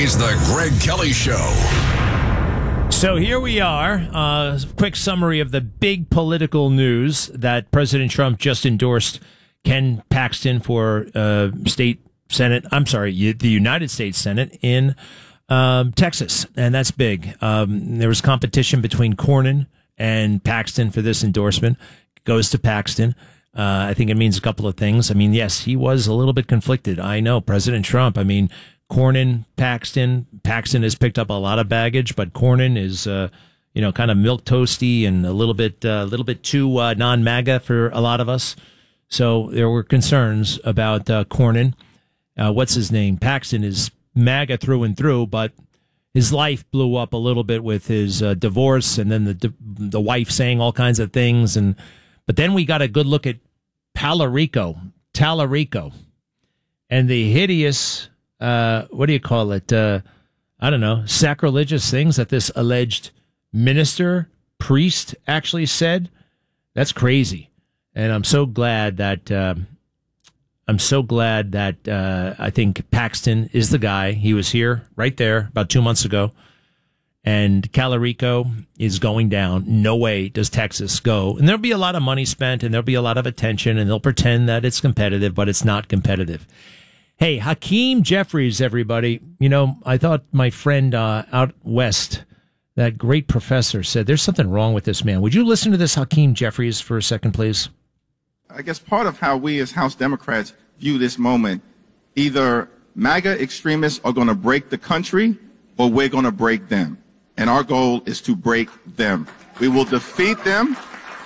is the Greg Kelly Show. So here we are. Quick summary of the big political news that President Trump just endorsed Ken Paxton for the United States Senate in Texas, and that's big. There was competition between Cornyn and Paxton for this endorsement. It goes to Paxton. I think it means a couple of things. I mean, yes, he was a little bit conflicted. I know, President Trump. I mean, Cornyn, Paxton has picked up a lot of baggage, but Cornyn is, kind of milquetoasty and a little bit too non-MAGA for a lot of us. So there were concerns about Cornyn. What's his name? Paxton is MAGA through and through, but his life blew up a little bit with his divorce, and then the wife saying all kinds of things. But then we got a good look at Tallarico, and the hideous. What do you call it? Sacrilegious things that this alleged priest actually said. That's crazy. And I'm so glad that I think Paxton is the guy. He was here right there about 2 months ago. And Tallarico is going down. No way does Texas go. And there'll be a lot of money spent, and there'll be a lot of attention, and they'll pretend that it's competitive, but it's not competitive. Hey, Hakeem Jeffries, everybody. I thought my friend out west, that great professor, said there's something wrong with this man. Would you listen to this Hakeem Jeffries for a second, please? I guess part of how we as House Democrats view this moment, either MAGA extremists are going to break the country or we're going to break them. And our goal is to break them. We will defeat them.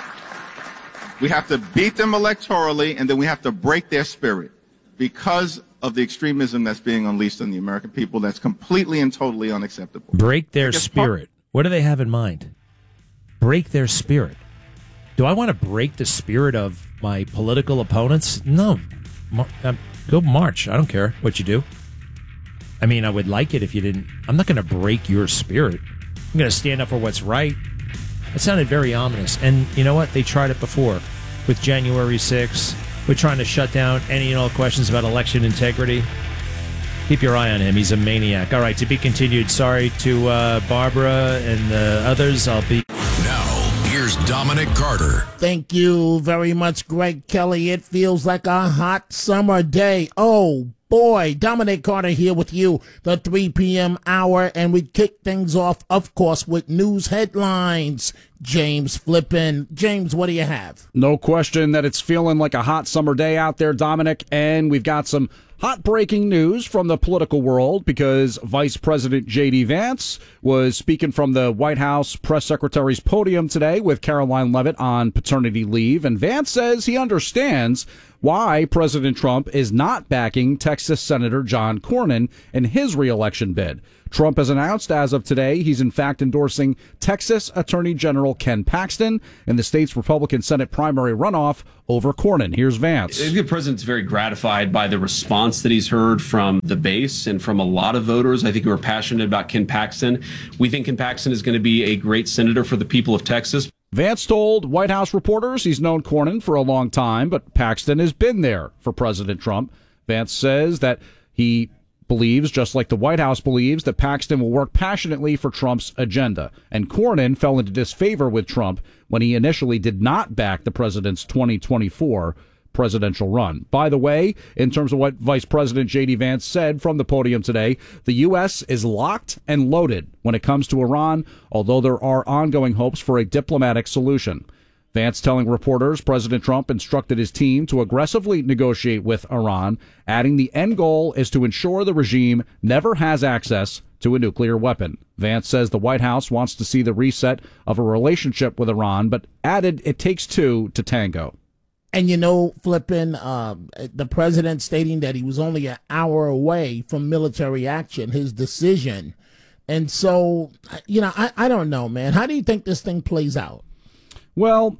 We have to beat them electorally, and then we have to break their spirit because of the extremism that's being unleashed on the American people. That's completely and totally unacceptable. Break their spirit. What do they have in mind? Break their spirit. Do I want to break the spirit of my political opponents? No. Go march. I don't care what you do. I mean, I would like it if you didn't. I'm not going to break your spirit. I'm going to stand up for what's right. It sounded very ominous. And you know what? They tried it before with January 6th. We're trying to shut down any and all questions about election integrity. Keep your eye on him. He's a maniac. All right, to be continued. Sorry to Barbara and the others. I'll be... Now, here's Dominic Carter. Thank you very much, Greg Kelly. It feels like a hot summer day. Oh, boy. Dominic Carter here with you, the 3 p.m. hour, and we kick things off, of course, with news headlines. James Flippin. James, what do you have? No question that it's feeling like a hot summer day out there, Dominic, and we've got some hot breaking news from the political world because Vice President J.D. Vance was speaking from the White House press secretary's podium today with Caroline Leavitt on paternity leave, and Vance says he understands why President Trump is not backing Texas Senator John Cornyn in his reelection bid. Trump has announced as of today he's in fact endorsing Texas Attorney General Ken Paxton in the state's Republican Senate primary runoff over Cornyn. Here's Vance. I think the president's very gratified by the response that he's heard from the base and from a lot of voters, I think, who are passionate about Ken Paxton. We think Ken Paxton is going to be a great senator for the people of Texas. Vance told White House reporters he's known Cornyn for a long time, but Paxton has been there for President Trump. Vance says that he believes, just like the White House believes, that Paxton will work passionately for Trump's agenda. And Cornyn fell into disfavor with Trump when he initially did not back the president's 2024 presidential run. By the way, in terms of what Vice President J.D. Vance said from the podium today, the U.S. is locked and loaded when it comes to Iran, although there are ongoing hopes for a diplomatic solution. Vance telling reporters President Trump instructed his team to aggressively negotiate with Iran, adding the end goal is to ensure the regime never has access to a nuclear weapon. Vance says the White House wants to see the reset of a relationship with Iran, but added it takes two to tango. And Flippin, the president stating that he was only an hour away from military action, his decision. And so, I don't know, man. How do you think this thing plays out? Well,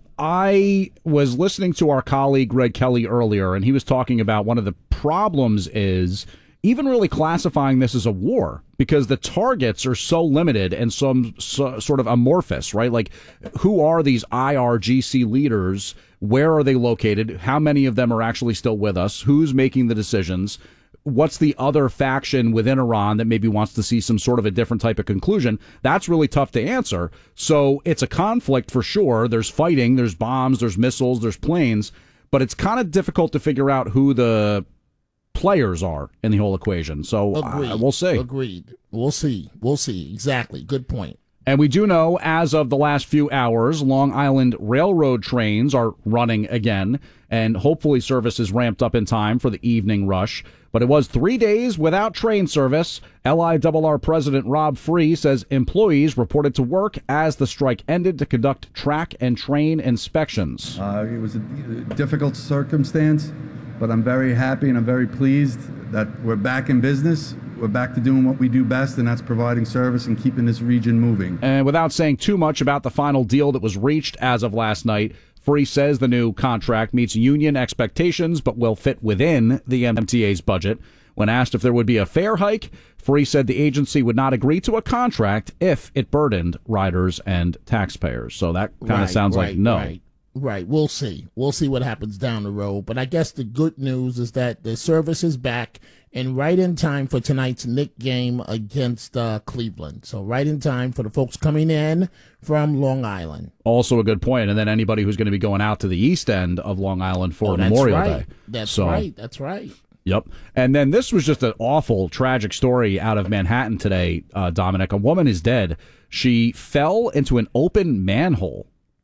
I was listening to our colleague Greg Kelly earlier, and he was talking about one of the problems is even really classifying this as a war because the targets are so limited and so sort of amorphous, right? Like, who are these IRGC leaders? Where are they located? How many of them are actually still with us? Who's making the decisions? what's the other faction within Iran that maybe wants to see some sort of a different type of conclusion? That's really tough to answer. So it's a conflict for sure. There's fighting, there's bombs, there's missiles, there's planes, but it's kind of difficult to figure out who the players are in the whole equation. So we'll see. Agreed. We'll see. Exactly. Good point. And we do know, as of the last few hours, Long Island Railroad trains are running again, and hopefully service is ramped up in time for the evening rush. But it was 3 days without train service. LIRR President Rob Free says employees reported to work as the strike ended to conduct track and train inspections. It was a difficult circumstance, but I'm very happy and I'm very pleased that we're back in business. We're back to doing what we do best, and that's providing service and keeping this region moving. And without saying too much about the final deal that was reached as of last night, Free says the new contract meets union expectations but will fit within the MTA's budget. When asked if there would be a fare hike, Free said the agency would not agree to a contract if it burdened riders and taxpayers. So that kind of sounds like no. Right. We'll see. We'll see what happens down the road. But I guess the good news is that the service is back and right in time for tonight's Knicks game against Cleveland. So right in time for the folks coming in from Long Island. Also a good point. And then anybody who's going to be going out to the east end of Long Island for Memorial Day. That's right. Yep. And then this was just an awful, tragic story out of Manhattan today, Dominic. A woman is dead. She fell into an open manhole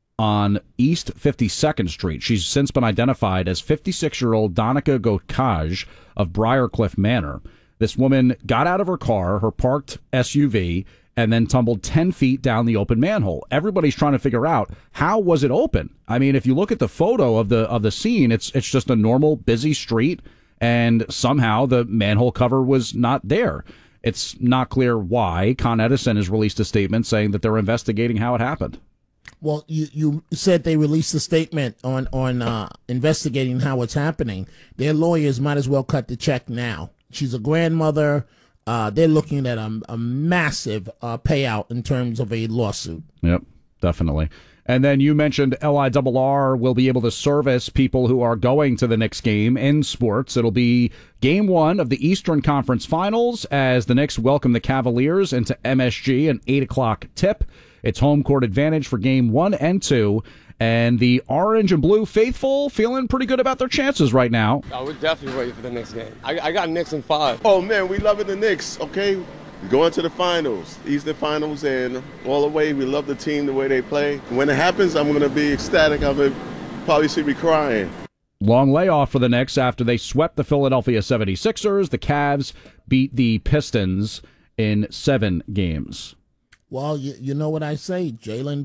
on East 52nd Street. She's since been identified as 56-year-old Donica Gokaj of Briarcliff Manor. This woman got out of her car, her parked SUV, and then tumbled 10 feet down the open manhole. Everybody's trying to figure out, how was it open? I mean, if you look at the photo of the scene, it's just a normal busy street, and somehow the manhole cover was not there. It's not clear why. Con Edison has released a statement saying that they're investigating how it happened. Well, you said they released a statement on investigating how it's happening. Their lawyers might as well cut the check now. She's a grandmother. They're looking at a massive payout in terms of a lawsuit. Yep, definitely. And then you mentioned LIRR will be able to service people who are going to the Knicks game in sports. It'll be Game 1 of the Eastern Conference Finals as the Knicks welcome the Cavaliers into MSG, an 8 o'clock tip. It's home court advantage for Game 1 and 2. And the orange and blue faithful feeling pretty good about their chances right now. We're definitely ready for the Knicks game. I got Knicks in 5. Oh, man, we loving the Knicks, okay? We're going to the finals, Eastern Finals, and all the way, we love the team, the way they play. When it happens, I'm going to be ecstatic. I'm going to probably see me crying. Long layoff for the Knicks after they swept the Philadelphia 76ers. The Cavs beat the Pistons in 7 games. Well, you know what I say. Jalen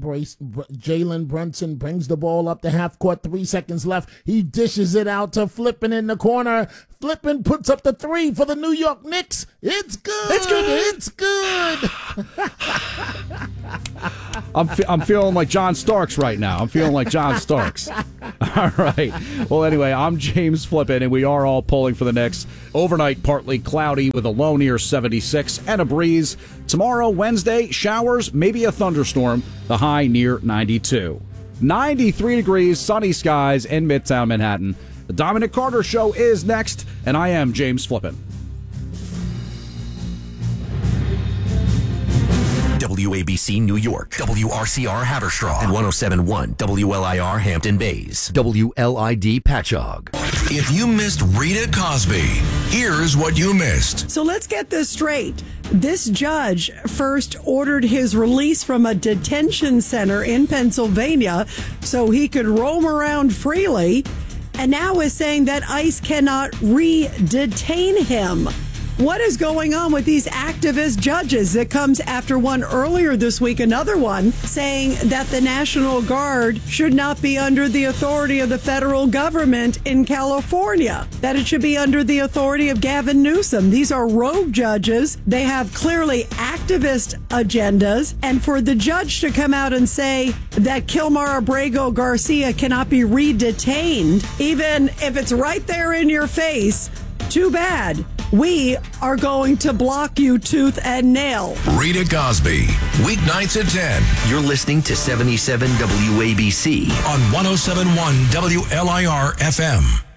Brunson brings the ball up to half court, 3 seconds left. He dishes it out to Flippin in the corner. Flippin puts up the 3 for the New York Knicks. It's good. It's good. I'm feeling like John Starks right now. I'm feeling like John Starks. All right. Well, anyway, I'm James Flippin, and we are all pulling for the Knicks. Overnight, partly cloudy with a low near 76 and a breeze. Tomorrow, Wednesday, showers, maybe a thunderstorm. The high near 92. 93 degrees, sunny skies in Midtown Manhattan. The Dominic Carter Show is next, and I am James Flippin. WABC New York, WRCR Haverstraw, and 107.1 WLIR Hampton Bays, WLID Patchogue. If you missed Rita Cosby, here's what you missed. So let's get this straight. This judge first ordered his release from a detention center in Pennsylvania so he could roam around freely, and now is saying that ICE cannot re-detain him. What is going on with these activist judges? It comes after one earlier this week, another one, saying that the National Guard should not be under the authority of the federal government in California, that it should be under the authority of Gavin Newsom. These are rogue judges. They have clearly activist agendas. And for the judge to come out and say that Kilmar Abrego Garcia cannot be re-detained, even if it's right there in your face, too bad. We are going to block you tooth and nail. Rita Cosby, weeknights at 10. You're listening to 77 WABC on 107.1 WLIR FM.